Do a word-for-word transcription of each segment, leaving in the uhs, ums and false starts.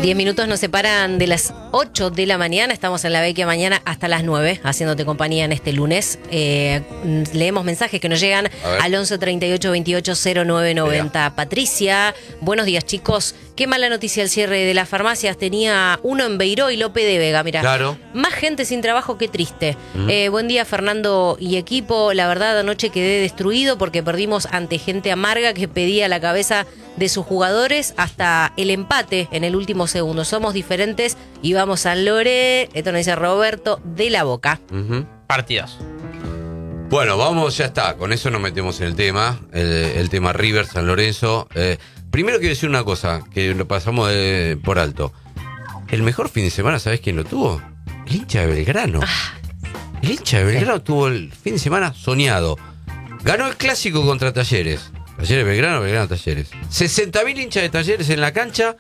Diez minutos nos separan de las ocho de la mañana. Estamos en la Vecchia mañana hasta las nueve, haciéndote compañía en este lunes. Eh, leemos mensajes que nos llegan al once treinta y ocho veintiocho cero nueve noventa. Patricia, buenos días, chicos. Qué mala noticia el cierre de las farmacias. Tenía uno en Beiró y Lope de Vega. Mirá, claro. Más gente sin trabajo, qué triste. Uh-huh. Eh, buen día, Fernando y equipo. La verdad, anoche quedé destruido porque perdimos ante gente amarga que pedía la cabeza de sus jugadores hasta el empate en el último segundo. Somos diferentes y vamos a Lore. Esto nos dice Roberto de la Boca. Uh-huh. Partidos. Bueno, vamos, ya está. Con eso nos metemos en el tema. El, el tema River, San Lorenzo. Eh, primero quiero decir una cosa que lo pasamos de, por alto. El mejor fin de semana, ¿sabés quién lo tuvo? El hincha de Belgrano. Ah, el hincha de Belgrano sí. tuvo el fin de semana soñado. Ganó el clásico contra Talleres. Talleres Belgrano, Belgrano Talleres. sesenta mil hinchas de Talleres en la cancha.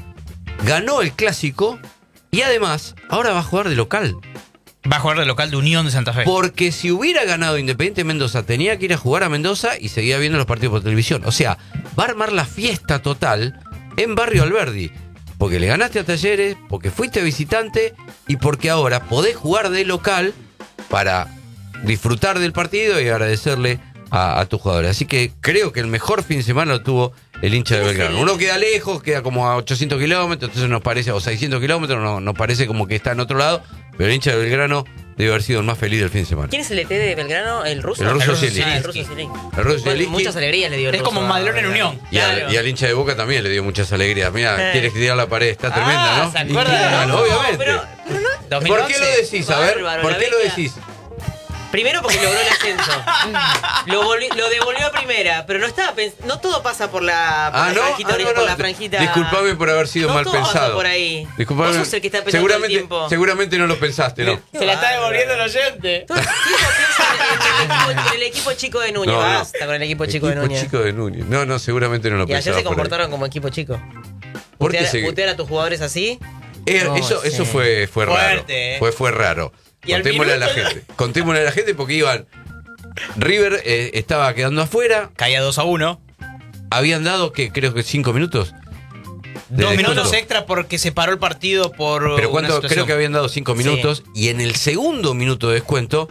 Ganó el clásico. Y además, ahora va a jugar de local. Va a jugar de local de Unión de Santa Fe. Porque si hubiera ganado Independiente Mendoza, tenía que ir a jugar a Mendoza y seguía viendo los partidos por televisión. O sea, va a armar la fiesta total en Barrio Alberdi. Porque le ganaste a Talleres, porque fuiste visitante y porque ahora podés jugar de local para disfrutar del partido y agradecerle a, a tus jugadores. Así que creo que el mejor fin de semana lo tuvo el hincha de Belgrano. Uno queda lejos, queda como a ochocientos kilómetros, entonces nos parece, o seiscientos kilómetros, no, nos parece como que está en otro lado, pero el hincha de Belgrano debe haber sido el más feliz del fin de semana. ¿Quién es el E T de Belgrano? ¿El ruso? El ruso Zielinski. Zielinski. Ah, el ruso Zielinski. El ruso Zielinski. Muchas alegrías le dio el Es ruso como un Madelón en Unión. Y, al, Claro. y al hincha de Boca también le dio muchas alegrías. Mira, Eh. quieres tirar la pared, está tremenda, Ah, ¿no? ¿se acuerda? Y claro, No, obviamente. pero- pero no- ¿Por qué dos mil once. lo decís? A ver, Bárbaro, ¿por la qué lo Vecchia. decís? Primero porque logró el ascenso. lo, volvi- lo devolvió a primera, pero no estaba pens- no todo pasa por la, por Ah, la ¿no? franjita, Ah, no, por no. la franjita. Disculpame por haber sido No mal todo pasa pensado. por ahí. Disculpame. Vos sos el que está pensando todo el seguramente, tiempo. seguramente no lo pensaste, ¿no? Se la está devolviendo el oyente. Todo el tiempo piensa en el, equipo, en el equipo chico de Núñez. No, no. Basta con el equipo chico de Núñez. chico de Núñez. No, no, seguramente no lo Y ayer pensaba. se comportaron como equipo chico. ¿Por qué Putear, se- putear a tus jugadores así. Eh, No eso, sé. eso fue, fue raro. Fuerte, eh. Fue, fue raro. Y al Contémosle a la minuto- gente. Contémosle a la gente porque iban. River eh, estaba quedando afuera. Caía dos a uno. Habían dado que creo que cinco minutos. de Dos descuento. minutos extra porque se paró el partido por. Pero una cuánto, situación. creo que habían dado cinco minutos. Y en el segundo minuto de descuento,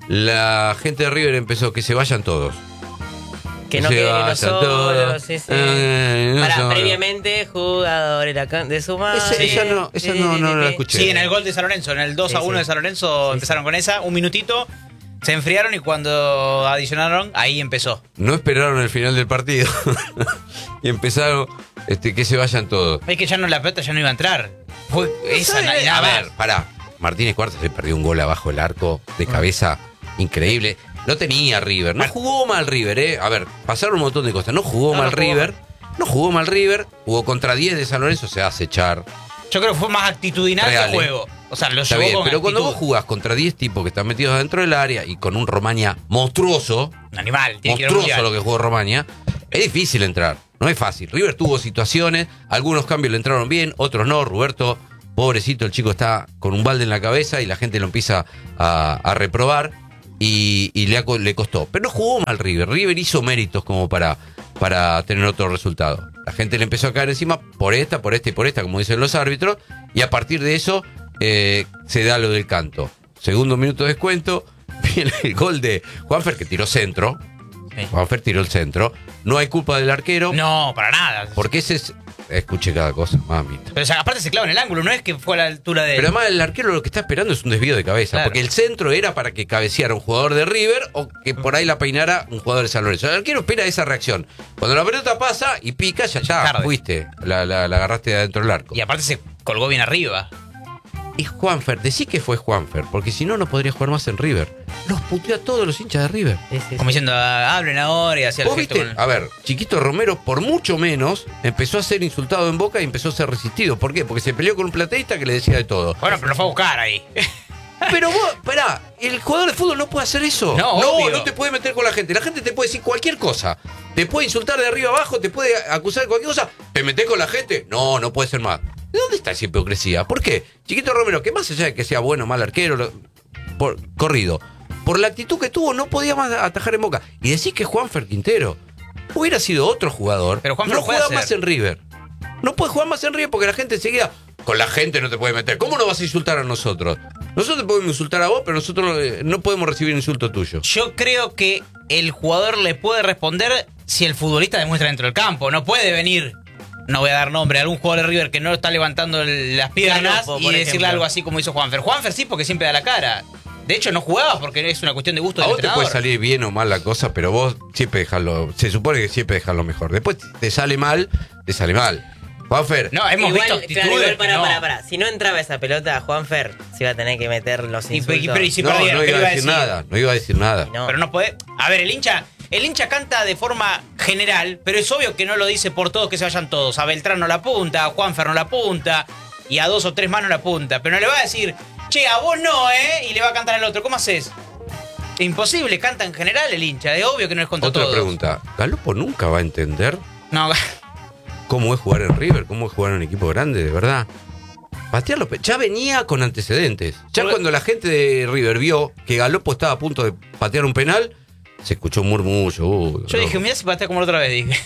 la gente de River empezó que se vayan todos. Que no se queden vayan los solos. Sí, sí. Eh, no Pará, solo. previamente, jugadores de su madre. Esa- esa no- esa no- no la escuché. Sí, en el gol de San Lorenzo, en el dos a Sí, uno sí. de San Lorenzo empezaron con esa, un minutito, se enfriaron y cuando adicionaron, ahí empezó. No esperaron el final del partido. Y empezaron este, que se vayan todos. Es que ya no la pelota ya no iba a entrar. Fue esa, ¿Sabe? nada A más. ver, pará. Martínez Cuarta se perdió un gol abajo del arco de cabeza increíble. No tenía River. No jugó mal River, ¿eh? A ver, pasaron un montón de cosas. No jugó No, mal no jugó River. No jugó mal River. Jugó contra diez de San Lorenzo. Se hace echar. Yo creo que fue más actitudinal Real, que ¿eh? juego. O sea, lo Está llevó bien, con pero cuando vos actitud. jugás contra diez tipos que están metidos dentro del área y con un Romaña monstruoso, Un animal, tiene que ir al monstruoso mundial. lo que jugó Romaña, es difícil entrar. No es fácil. River tuvo situaciones, algunos cambios le entraron bien, otros no. Roberto, pobrecito, el chico está con un balde en la cabeza y la gente lo empieza a, a reprobar y, y le, ha co- le costó. Pero no jugó mal River. River hizo méritos como para, para tener otro resultado. La gente le empezó a caer encima por esta, por esta y por esta, como dicen los árbitros, y a partir de eso eh, se da lo del canto. Segundo minuto de descuento, viene el gol de Juanfer que tiró centro. Sí. Juanfer tiró el centro. No hay culpa del arquero. No, para nada. Porque ese es. Escuché cada cosa, mamita. Pero o sea, aparte se clava en el ángulo, no es que fue a la altura de. Pero además el arquero lo que está esperando es un desvío de cabeza. Claro. Porque el centro era para que cabeceara un jugador de River o que por ahí la peinara un jugador de San Lorenzo. El arquero espera esa reacción. Cuando la pelota pasa y pica, ya, ya, Tarde. fuiste. La, la, la agarraste de adentro del arco. Y aparte se colgó bien arriba. Y Juanfer, decí que fue Juanfer, porque si no, no podría jugar más en River. Los puteó a todos los hinchas de River. Sí, sí, Como diciendo, ah, hablen ahora y hacía el ¿Vos gesto viste? con- A ver, Chiquito Romero, por mucho menos, empezó a ser insultado en Boca y empezó a ser resistido. ¿Por qué? Porque se peleó con un plateísta que le decía de todo. Bueno, pero lo fue a buscar ahí. Pero vos, pará, el jugador de fútbol no puede hacer eso. No, no, obvio. no te puede meter con la gente. La gente te puede decir cualquier cosa. Te puede insultar de arriba abajo, te puede acusar de cualquier cosa. ¿Te metés con la gente? No, no puede ser más. ¿De dónde está esa hipocresía? ¿Por qué? Chiquito Romero, que más allá de que sea bueno o mal arquero, lo- por, corrido, por la actitud que tuvo, no podía más atajar en Boca. Y decís que Juanfer Quintero hubiera sido otro jugador, Pero Juanfer no lo puede juega hacer. más en River. No puede jugar más en River porque la gente enseguida, con la gente no te puedes meter. ¿Cómo no vas a insultar a nosotros? Nosotros te podemos insultar a vos, pero nosotros eh, no podemos recibir insulto tuyo. Yo creo que el jugador le puede responder si el futbolista demuestra dentro del campo. No puede venir, no voy a dar nombre, a algún jugador de River que no está levantando el- las piernas Galopo, y por decirle ejemplo. algo así como hizo Juanfer. Juanfer sí, porque siempre da la cara. De hecho, no jugaba porque es una cuestión de gusto A del vos te entrenador. puede salir bien o mal la cosa, pero vos siempre dejás lo... Se supone que siempre dejás lo mejor. Después te sale mal, te sale mal. Juanfer, No, hemos igual, visto claro, actitudes. igual, pará, no. pará, pará. Si no entraba esa pelota, Juanfer se iba a tener que meter los Y- insultos. y- pero y si no, perdieron, no ¿qué iba le a decir nada, no iba a decir nada. No. Pero no puede. A ver, el hincha. El hincha canta de forma general, pero es obvio que no lo dice por todos que se vayan todos. A Beltrán no la apunta, a Juanfer no la apunta, y a dos o tres más no la apunta. Pero no le va a decir, che, a vos no, ¿eh? Y le va a cantar al otro. ¿Cómo haces? Imposible, canta en general el hincha. Es obvio que no es contra Otra todos. pregunta. Galopo nunca va a entender No, cómo es jugar en River, cómo es jugar en un equipo grande, de verdad. Patear los pe- ya venía con antecedentes. Ya Porque- cuando la gente de River vio que Galopo estaba a punto de patear un penal, se escuchó un murmullo. uh, yo no. dije, mirá si patea como la otra vez, dije.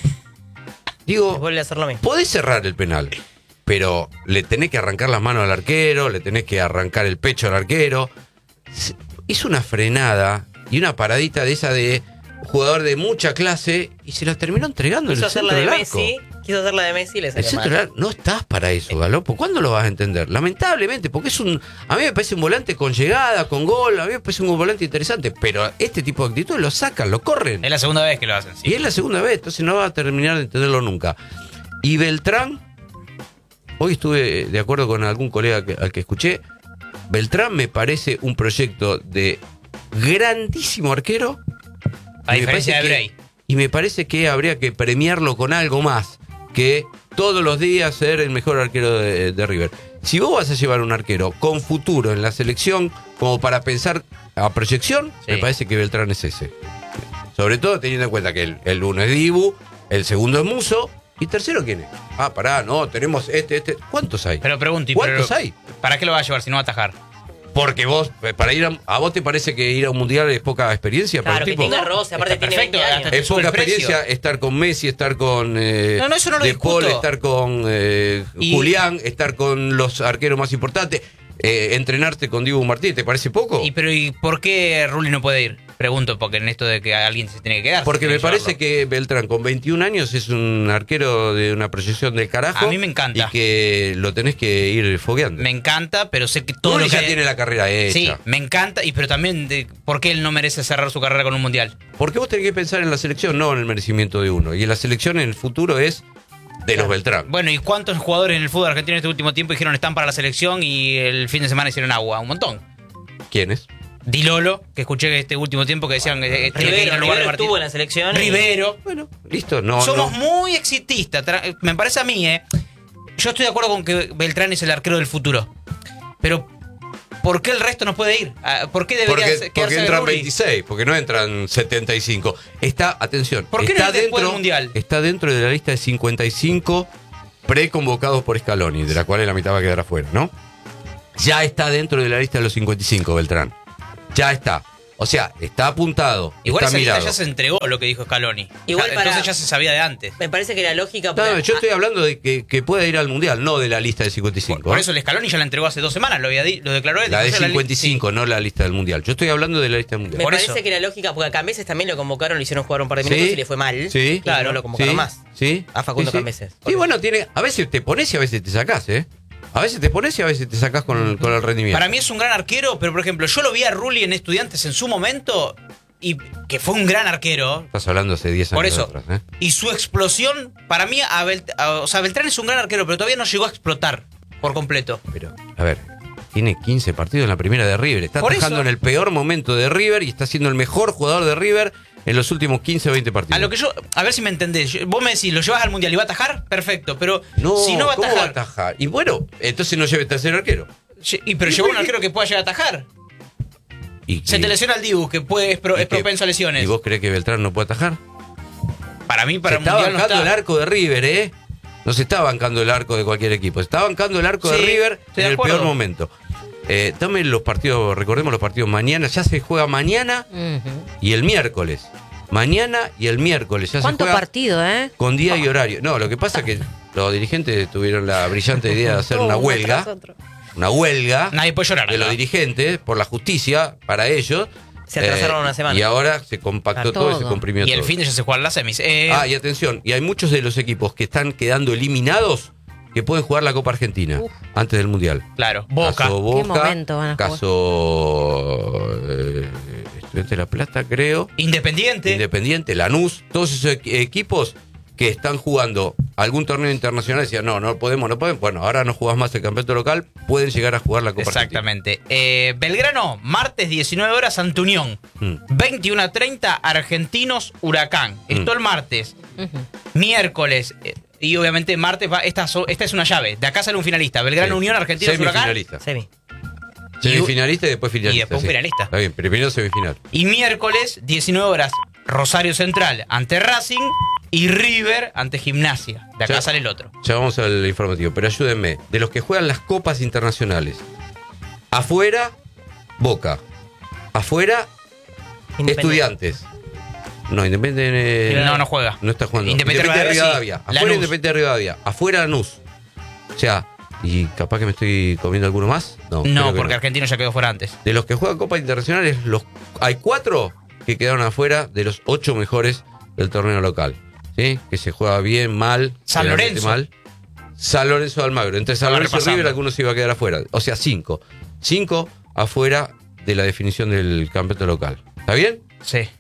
Digo, Vuelve a hacer lo mismo. podés cerrar el penal, pero le tenés que arrancar las manos al arquero, le tenés que arrancar el pecho al arquero. Se- Hizo una frenada y una paradita de esa de jugador de mucha clase y se la terminó entregando en Quiso el hacer centro la de del arco. Messi. Quiso hacer la de Messi y le El salió centro mal. del arco, no estás para eso, Galopo. ¿Cuándo lo vas a entender? Lamentablemente, porque es un. A mí me parece un volante con llegada, con gol. A mí me parece un volante interesante. Pero este tipo de actitudes lo sacan, lo corren. Es la segunda vez que lo hacen, sí. Y es la segunda vez, entonces no va a terminar de entenderlo nunca. Y Beltrán, hoy estuve de acuerdo con algún colega que- al que escuché. Beltrán me parece un proyecto de grandísimo arquero. A Y me diferencia de parece Bray. que- Y me parece que habría que premiarlo con algo más que todos los días ser el mejor arquero de, de River. Si vos vas a llevar un arquero con futuro en la selección, como para pensar a proyección, Sí. me parece que Beltrán es ese. Sobre todo teniendo en cuenta que el, el uno es Dibu, el segundo es Muso, y tercero ¿quién es? Ah, pará, no, tenemos este, este. ¿Cuántos hay? Pero pregunto, ¿y ¿Cuántos pero- hay? ¿para qué lo va a llevar si no va a atajar? Porque vos, para ir a, ¿a vos te parece que ir a un mundial es poca experiencia para Claro, el que tipo? tenga roce, aparte Está tiene perfecto, veinte hasta años. Es poca Sube el precio. experiencia estar con Messi, estar con eh, No, no, eso no lo De Paul, discuto. estar con eh, Y- Julián, estar con los arqueros más importantes, eh, entrenarte con Dibu Martínez, ¿te parece poco? ¿Y pero y por qué Rulli no puede ir? Pregunto, porque en esto de que alguien se tiene que quedar. Porque se me tiene parece llevarlo. que Beltrán con veintiún años es un arquero de una proyección del carajo. A mí me encanta. Y que lo tenés que ir fogueando. Me encanta, pero sé que todo Rulli lo que ya hay- tiene la carrera hecha. Sí, me encanta, y pero también de por qué él no merece cerrar su carrera con un mundial. Porque vos tenés que pensar en la selección, no en el merecimiento de uno. Y en la selección en el futuro es de los Beltrán. Bueno, ¿y cuántos jugadores en el fútbol argentino en este último tiempo dijeron están para la selección y el fin de semana hicieron agua? Un montón. ¿Quiénes? Di Lolo, que escuché este último tiempo que decían que eh, tiene que ir Rivero, en lugar de Rivero Martín. estuvo en la selección. y- Rivero. Bueno, listo. No, Somos no. muy exitistas. tra- Me parece a mí, ¿eh? Yo estoy de acuerdo con que Beltrán es el arquero del futuro. Pero, ¿por qué el resto no puede ir? Ah, ¿Por qué debería Porque, quedarse porque entran Rulli? veintiséis, porque no entran setenta y cinco. Está, atención, ¿Por qué no está es después dentro, del Mundial? está dentro de la lista de cincuenta y cinco preconvocados por Scaloni, de la cual la mitad va a quedar afuera, ¿no? Ya está dentro de la lista de los cincuenta y cinco, Beltrán. Ya está. O sea, está apuntado, Igual está esa lista mirado. ya se entregó lo que dijo Scaloni. Igual Ya- para- Entonces ya se sabía de antes. Me parece que la lógica. No, porque- yo estoy hablando de que, que pueda ir al Mundial, no de la lista de cincuenta y cinco. Por, por ¿eh? eso el Scaloni ya la entregó hace dos semanas, lo, había di- lo declaró él. La de dijo, yo cincuenta y li- cinco, no la lista del Mundial. Yo estoy hablando de la lista del Mundial. Me por parece eso. que la lógica, porque a Cambeses también lo convocaron, lo hicieron jugar un par de Sí. minutos y le fue mal. Sí. Y Claro, no lo convocaron Sí, más. Sí. A Facundo sí, sí. Cambeses. Sí, bueno, tiene, a veces te pones y a veces te sacás, ¿eh? A veces te pones y a veces te sacás con, el- con el rendimiento. Para mí es un gran arquero, pero por ejemplo, yo lo vi a Rulli en Estudiantes en su momento, y que fue un gran arquero. Estás hablando hace diez años Por eso. atrás, ¿eh? Y su explosión, para mí, a Belt- a- o sea, Beltrán es un gran arquero, pero todavía no llegó a explotar por completo. Pero, a ver, tiene quince partidos en la primera de River. Está Por atajando eso. en el peor momento de River y está siendo el mejor jugador de River en los últimos quince o veinte partidos. A lo que yo, a ver si me entendés. Yo- Vos me decís, ¿lo llevas al mundial y va a atajar? Perfecto, pero No, si no va a ¿cómo atajar. va a atajar? Y bueno, entonces no lleve tercer arquero. lle- Y pero llevó un arquero que pueda llegar a atajar. Y, Se y- te lesiona el Dibu, que puede, es, pro- y es que- propenso a lesiones. ¿Y vos crees que Beltrán no puede atajar? Para mí, para Se el está mundial no bancando está. el arco de River, ¿eh? No se está bancando el arco de cualquier equipo. Se está bancando el arco de Sí, River estoy en de el acuerdo. peor momento. Eh, dame los partidos, recordemos los partidos mañana. Ya se juega mañana Ujú. y el miércoles. Mañana y el miércoles. Ya se ¿Cuánto juega partido, eh? con día y horario. No, lo que pasa es que los dirigentes tuvieron la brillante idea de hacer una Uno huelga. tras otro. Una huelga Nadie puede llorar. de acá. los dirigentes por la justicia para ellos. Se atrasaron Eh, una semana. Y ahora se compactó Ah, todo y se todo. comprimió Y el todo. fin de ya se juegan las semis. Eh, Ah, y atención, y hay muchos de los equipos que están quedando eliminados que pueden jugar la Copa Argentina Uf. antes del Mundial. Claro, Boca. Caso Boca, ¿Qué momento van a jugar? caso eh, Estudiantes de La Plata, creo. Independiente. Independiente, Lanús, todos esos equ- equipos que están jugando algún torneo internacional decían, no, no podemos, no podemos. Bueno, ahora no jugás más el campeonato local, pueden llegar a jugar la Copa Exactamente. Eh, Belgrano, martes diecinueve horas, Antunión. Mm. veintiuno treinta, Argentinos, Huracán. Esto Mm. el martes. Ujú. Miércoles. eh, y obviamente martes va. Esta, so- esta es una llave. De acá sale un finalista. Belgrano, Sí. Unión, Argentinos, Huracán. Semifinalista. Semi. Semifinalista y después finalista. y después sí. finalista. Está bien, primero semifinal. Y miércoles, diecinueve horas, Rosario Central ante Racing y River ante Gimnasia. De acá Ya. sale el otro. Ya vamos al informativo, pero ayúdenme. De los que juegan las copas internacionales, afuera, Boca. Afuera, Independiente. Estudiantes. No, Independiente. eh, No, no juega. No está jugando. Independiente de Rivadavia, Rivadavia. sí. Afuera Lanús. Independiente de Rivadavia. Afuera Lanús. O sea, y capaz que me estoy comiendo alguno más. No, creo No, que porque Argentino ya quedó fuera antes. De los que juegan copas internacionales, los, hay cuatro que quedaron afuera de los ocho mejores del torneo local. ¿Sí? Que se juega bien, mal. San generalmente Lorenzo. Mal. San Lorenzo de Almagro. Entre San Estaba Lorenzo y repasando. River, algunos se iba a quedar afuera. O sea, cinco. Cinco afuera de la definición del campeonato local. ¿Está bien? Sí.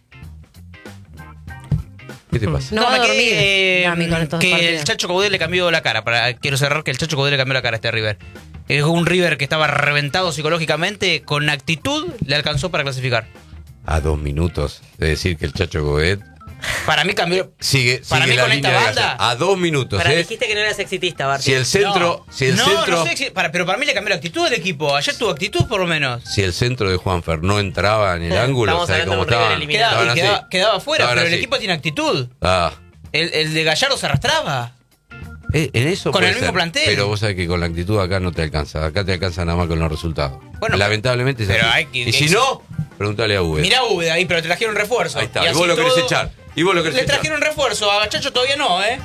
¿Qué te pasa? No va a me dormir, quedé, eh, Gami, con estos que partidos. el Chacho Caudel le cambió la cara. Para, quiero cerrar que el Chacho Caudel le cambió la cara a este River. Es un River que estaba reventado psicológicamente, con actitud le alcanzó para clasificar. A dos minutos de decir que el Chacho Godet Para mí cambió. sigue, Para sigue mí la con línea esta de banda- Gallardo. A dos minutos, Para, ¿eh? dijiste que no eras exitista, Barty. Si el centro, no, si el no, centro, no sé si- para, pero para mí le cambió la actitud del equipo. Ayer tuvo actitud por lo menos. si el centro de Juanfer no entraba en el ángulo, Estamos ¿sabes hablando cómo de un River estaban? eliminado. Quedaba, Estaban y así. quedaba, quedaba fuera, Estaban pero el así. equipo tiene actitud. Ah, El, el de Gallardo se arrastraba. eh, en eso Con puede el mismo ser, plantel. Pero vos sabés que con la actitud acá no te alcanza. Acá te alcanza nada más con los resultados. Bueno, lamentablemente es pero así. hay que- Y si no, preguntale a Uve. Mirá Úbeda ahí, pero te trajeron refuerzo. Ahí está. Y así vos lo querés todo- echar. Y vos lo querés Le echar. trajeron refuerzo. A Chacho todavía no, ¿eh?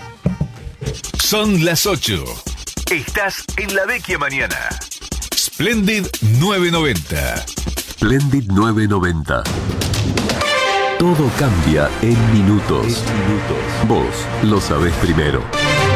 Son las ocho. Estás en la vecchia mañana. Splendid nueve noventa. Splendid nueve noventa. Todo cambia en minutos. Vos lo sabés primero.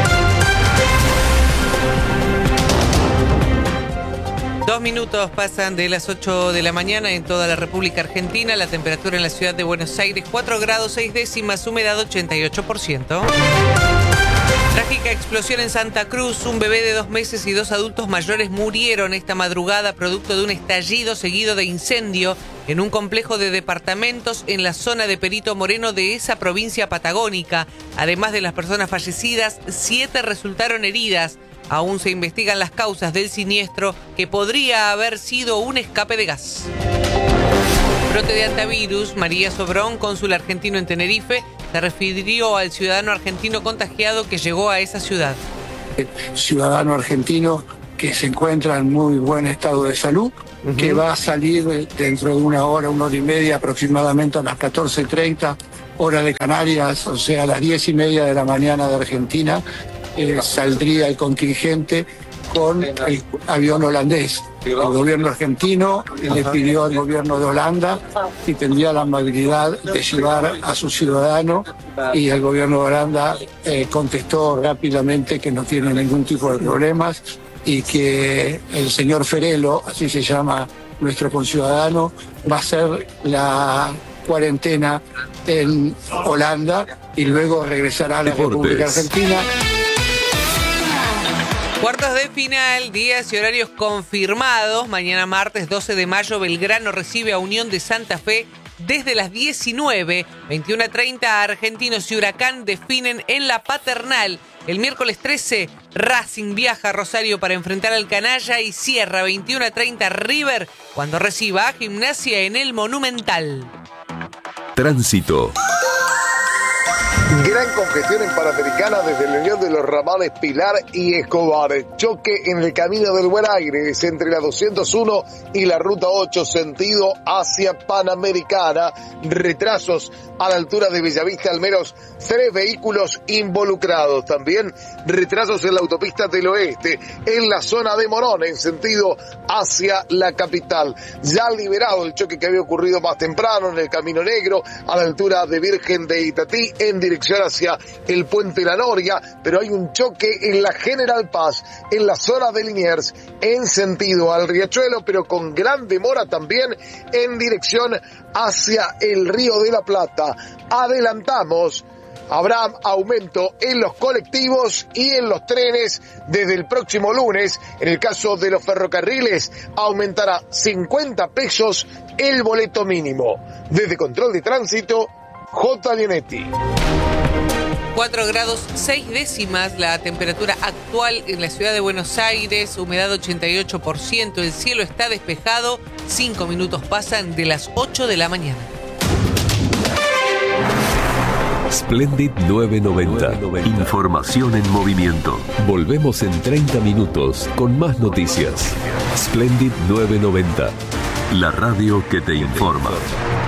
Dos minutos pasan de las ocho de la mañana en toda la República Argentina. La temperatura en la ciudad de Buenos Aires, cuatro grados seis décimas, humedad ochenta y ocho por ciento. Trágica explosión en Santa Cruz. Un bebé de dos meses y dos adultos mayores murieron esta madrugada producto de un estallido seguido de incendio en un complejo de departamentos en la zona de Perito Moreno de esa provincia patagónica. Además de las personas fallecidas, siete resultaron heridas. Aún se investigan las causas del siniestro, que podría haber sido un escape de gas. Brote de antivirus. María Sobrón, cónsul argentino en Tenerife, se refirió al ciudadano argentino contagiado que llegó a esa ciudad. Ciudadano argentino que se encuentra en muy buen estado de salud, que va a salir dentro de una hora, una hora y media aproximadamente a las catorce treinta, hora de Canarias, o sea, a las diez y media de la mañana de Argentina, eh, saldría el contingente con el avión holandés. El gobierno argentino le pidió al gobierno de Holanda si tendría la amabilidad de llevar a su ciudadano, y el gobierno de Holanda eh, contestó rápidamente que no tiene ningún tipo de problemas y que el señor Ferelo, así se llama nuestro conciudadano, va a hacer la cuarentena en Holanda y luego regresará a la Deportes. República Argentina. Cuartos de final, días y horarios confirmados. Mañana martes doce de mayo, Belgrano recibe a Unión de Santa Fe desde las diecinueve. veintiuno treinta, Argentinos y Huracán definen en la Paternal. El miércoles trece, Racing viaja a Rosario para enfrentar al Canalla y cierra veintiuno treinta River cuando reciba a Gimnasia en el Monumental. Tránsito. Gran congestión en Panamericana desde la unión de los ramales Pilar y Escobar. Choque en el camino del Buen Aire entre la doscientos uno y la ruta ocho, sentido hacia Panamericana. Retrasos a la altura de Bellavista, al menos tres vehículos involucrados. También retrasos en la autopista del Oeste, en la zona de Morón, en sentido hacia la capital. Ya liberado el choque que había ocurrido más temprano en el Camino Negro, a la altura de Virgen de Itatí, en dirección hacia el Puente La Noria, pero hay un choque en la General Paz, en la zona de Liniers, en sentido al Riachuelo, pero con gran demora también en dirección hacia el Río de la Plata. Adelantamos, habrá aumento en los colectivos y en los trenes desde el próximo lunes. En el caso de los ferrocarriles, aumentará cincuenta pesos el boleto mínimo. Desde Control de Tránsito, J. Lienetti. cuatro grados seis décimas la temperatura actual en la ciudad de Buenos Aires, humedad ochenta y ocho por ciento, el cielo está despejado, cinco minutos pasan de las ocho de la mañana. Splendid novecientos noventa. Información en movimiento. Volvemos en treinta minutos con más noticias. Splendid novecientos noventa. La radio que te informa.